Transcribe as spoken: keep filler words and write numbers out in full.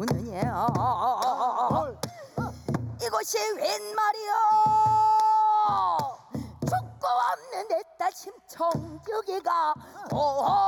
오느냐 이것이 웬 말이여 죽고 없는 내 딸 심청주기가 오